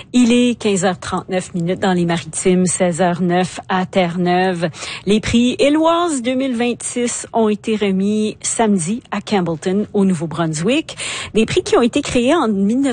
Il est 15h39 dans les Maritimes, 16h09 à Terre-Neuve. Les prix Éloise 2026 ont été remis samedi à Campbellton, au Nouveau-Brunswick. Des prix qui ont été créés en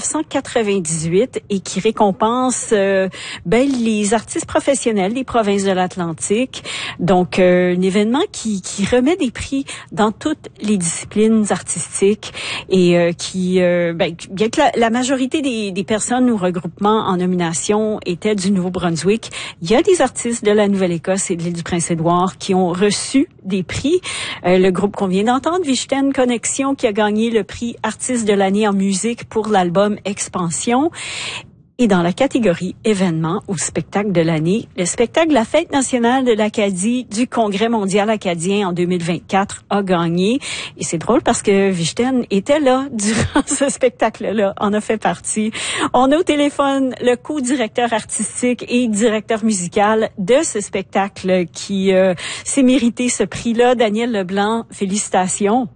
1998 et qui récompensent les artistes professionnels des provinces de l'Atlantique. Donc, un événement qui remet des prix dans toutes les disciplines artistiques et bien que la majorité des personnes ou regroupements en nomination étaient du Nouveau-Brunswick, il y a des artistes de la Nouvelle-Écosse et de l'île du Prince-Édouard qui ont reçu des prix. Le groupe qu'on vient d'entendre, Vichten Connexion, qui a gagné le prix Artiste de l'année en musique pour l'album Expansion. Et dans la catégorie événements ou spectacle de l'année, le spectacle La Fête nationale de l'Acadie du Congrès mondial acadien en 2024 a gagné. Et c'est drôle parce que Vichten était là durant ce spectacle-là, en a fait partie. On a au téléphone le co-directeur artistique et directeur musical de ce spectacle qui s'est mérité ce prix-là, Daniel Leblanc. Félicitations.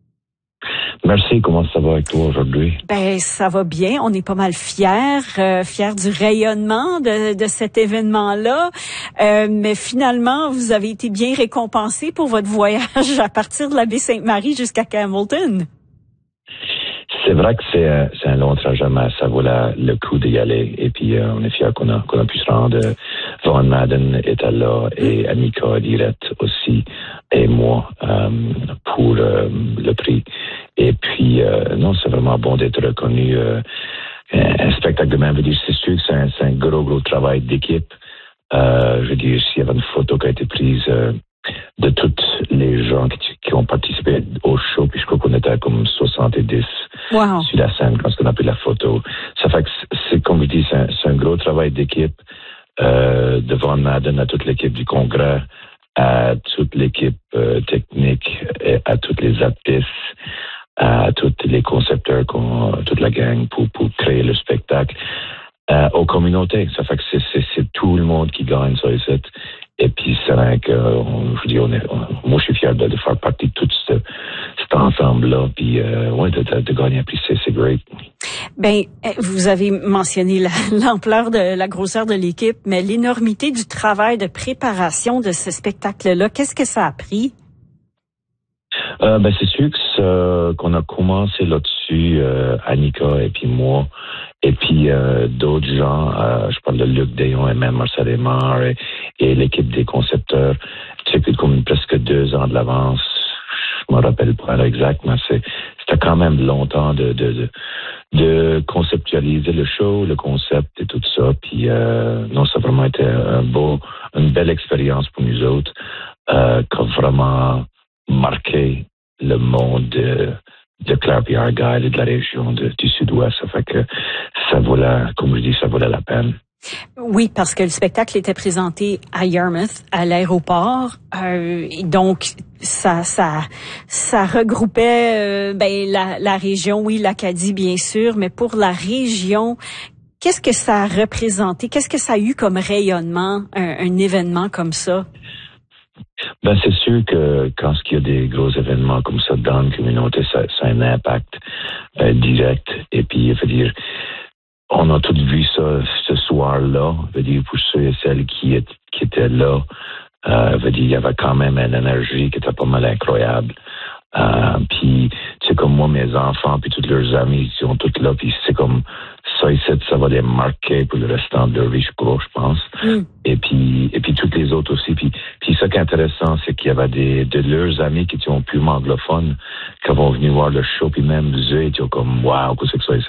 Merci. Comment ça va avec toi aujourd'hui? Ça va bien. On est pas mal fiers du rayonnement de cet événement-là. Mais finalement, vous avez été bien récompensé pour votre voyage à partir de la baie Sainte-Marie jusqu'à Campbellton. C'est vrai que c'est un long trajet, mais ça vaut le coup d'y aller. Et puis, on est fiers qu'on a pu se rendre. Vaughan Madden était là et Annika Direct aussi et moi pour le prix. Et puis, non, c'est vraiment bon d'être reconnu. Un spectacle de même, je veux dire, c'est sûr que c'est un gros travail d'équipe. Je veux dire, s'il y avait une photo qui a été prise de toutes les gens qui ont participé au show, puis je crois qu'on était comme 70 wow. Sur la scène quand on a pris la photo. Ça fait que c'est comme je dis, c'est un gros travail d'équipe de Vaughan Madden à toute l'équipe du Congrès, à toute l'équipe technique, et à toutes les artistes, à tous les concepteurs, toute la gang pour créer le spectacle. Aux communautés, ça fait que c'est tout le monde qui gagne ça ici. Et puis c'est vrai que moi je suis fier de faire partie de tout cet ensemble-là, puis de gagner un prix, c'est great. Vous avez mentionné l'ampleur de la grosseur de l'équipe, mais l'énormité du travail de préparation de ce spectacle-là, qu'est-ce que ça a pris? C'est sûr qu'on a commencé là-dessus, Annika et puis moi, et puis d'autres gens, je parle de Luc Dayon et même Marcel Aymar et l'équipe des concepteurs, c'est comme presque 2 ans de l'avance. Je me rappelle pas l'exact, mais c'était quand même longtemps de conceptualiser le show, le concept et tout ça. Puis non, ça a vraiment été une belle expérience pour nous autres, qui a vraiment marqué le monde de Clare et Argyle et de la région du sud-ouest. Ça fait que ça valait la peine. Oui, parce que le spectacle était présenté à Yarmouth, à l'aéroport. Donc, ça regroupait la région, oui, l'Acadie, bien sûr, mais pour la région, qu'est-ce que ça a représenté? Qu'est-ce que ça a eu comme rayonnement, un événement comme ça? C'est sûr que quand il y a des gros événements comme ça dans une communauté, ça a un impact direct. Et puis, je veux dire, on a tous vu ça ce soir-là. Je veux dire, pour ceux et celles qui étaient là, je veux dire, il y avait quand même une énergie qui était pas mal incroyable. Puis, c'est comme moi, mes enfants, puis tous leurs amis, ils sont tous là, puis c'est comme ça ici, ça va les marquer pour le restant de leur vie, je pense. Mm. Et puis toutes les autres aussi. Puis ça qui est intéressant, c'est qu'il y avait de leurs amis qui sont purement anglophones, qui vont venir voir le show, puis même eux, ils étaient comme, wow, qu'est-ce que ça